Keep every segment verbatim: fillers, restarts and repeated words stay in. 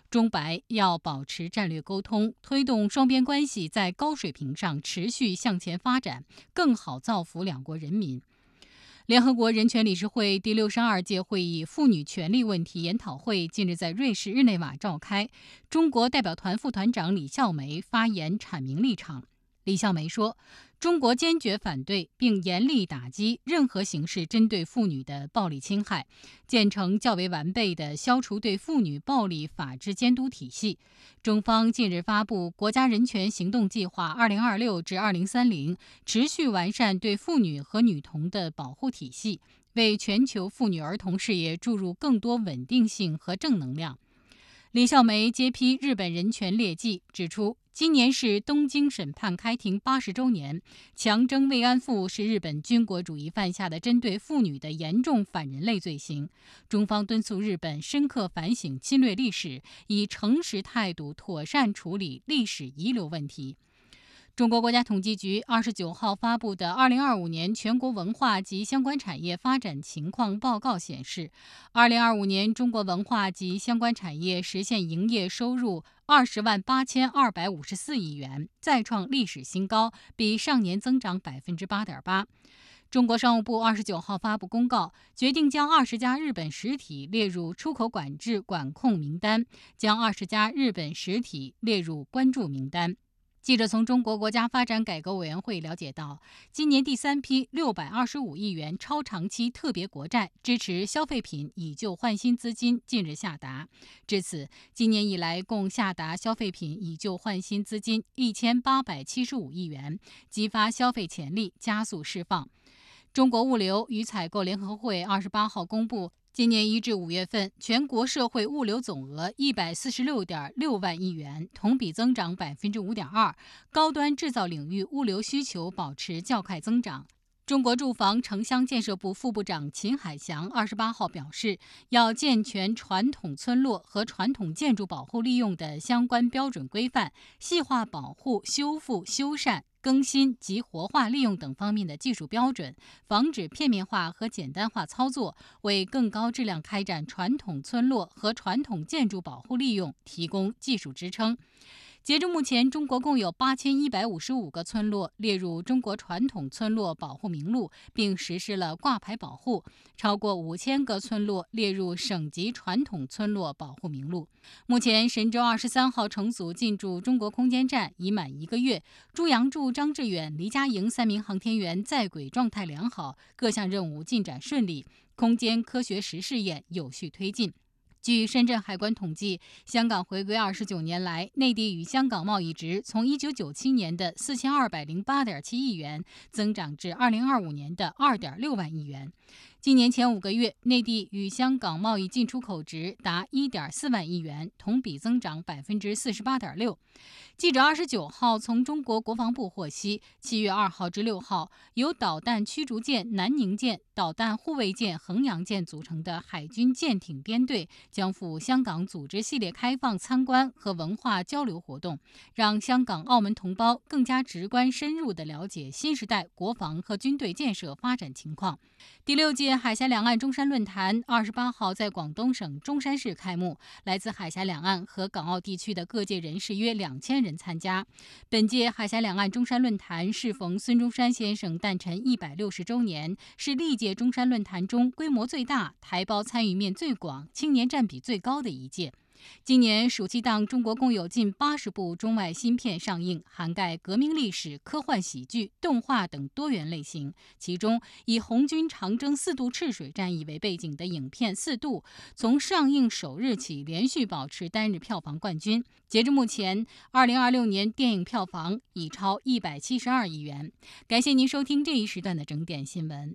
中白要保持战略沟通，推动双边关系在高水平上持续向前发展，更好造福两国人民。联合国人权理事会第六十二届会议妇女权利问题研讨会近日在瑞士日内瓦召开，中国代表团副团长李孝梅发言阐明立场。李孝梅说，中国坚决反对并严厉打击任何形式针对妇女的暴力侵害，建成较为完备的消除对妇女暴力法治监督体系。中方近日发布国家人权行动计划二零二六至二零三零，持续完善对妇女和女童的保护体系，为全球妇女儿童事业注入更多稳定性和正能量。李孝梅揭批日本人权劣迹，指出今年是东京审判开庭八十周年，强征慰安妇是日本军国主义犯下的针对妇女的严重反人类罪行。中方敦促日本深刻反省侵略历史，以诚实态度妥善处理历史遗留问题。中国国家统计局二十九号发布的二零二五年全国文化及相关产业发展情况报告显示，二零二五年中国文化及相关产业实现营业收入二十万八千二百五十四亿元，再创历史新高，比上年增长百分之八点八。中国商务部二十九号发布公告，决定将二十家日本实体列入出口管制管控名单，将二十家日本实体列入关注名单。记者从中国国家发展改革委员会了解到，今年第三批六百二十五亿元超长期特别国债支持消费品以旧换新资金近日下达，至此，今年以来共下达消费品以旧换新资金一千八百七十五亿元，激发消费潜力，加速释放。中国物流与采购联合会二十八号公布，今年一至五月份，全国社会物流总额一百四十六点六万亿元，同比增长百分之五点二，高端制造领域物流需求保持较快增长。中国住房城乡建设部副部长秦海翔二十八号表示，要健全传统村落和传统建筑保护利用的相关标准规范，细化保护、修复、修缮、更新及活化利用等方面的技术标准，防止片面化和简单化操作，为更高质量开展传统村落和传统建筑保护利用提供技术支撑。截至目前，中国共有八千一百五十五个村落列入中国传统村落保护名录，并实施了挂牌保护；超过五千个村落列入省级传统村落保护名录。目前，神舟二十三号乘组进驻中国空间站已满一个月，朱杨柱、张志远、黎佳莹三名航天员在轨状态良好，各项任务进展顺利，空间科学实试验有序推进。据深圳海关统计，香港回归二十九年来，内地与香港贸易值从一九九七年的四千二百零八点七亿元增长至二零二五年的二点六万亿元。今年前五个月，内地与香港贸易进出口值达一点四万亿元，同比增长百分之四十八点六。记者二十九号从中国国防部获悉，七月二号至六号，由导弹驱逐舰南宁舰、导弹护卫舰衡阳舰组成的海军舰艇编队将赴香港组织系列开放参观和文化交流活动，让香港、澳门同胞更加直观深入地了解新时代国防和军队建设发展情况。第六届海峡两岸中山论坛二十八号在广东省中山市开幕，来自海峡两岸和港澳地区的各界人士约两千人参加。本届海峡两岸中山论坛适逢孙中山先生诞辰一百六十周年，是历届中山论坛中规模最大、台胞参与面最广、青年占比最高的一届。今年暑期档，中国共有近八十部中外新片上映，涵盖革命历史、科幻喜剧、动画等多元类型。其中，以红军长征四渡赤水战役为背景的影片《四渡》，从上映首日起连续保持单日票房冠军。截至目前，二零二六年电影票房已超一百七十二亿元。感谢您收听这一时段的整点新闻。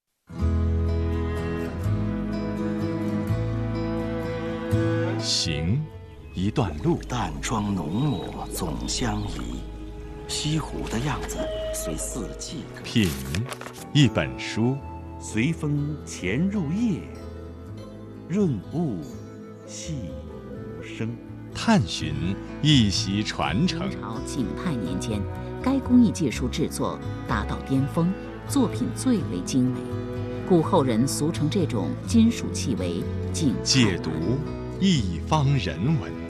行一段路， 淡妆浓抹总相宜，西湖的样子随四季。 品一本书， 随风潜入夜，润物细无声。 探寻一席传承。 明朝景泰年间，该工艺技术制作达到巅峰，作品最为精美，故后人俗称这种金属器为景泰蓝。 解读一方人文。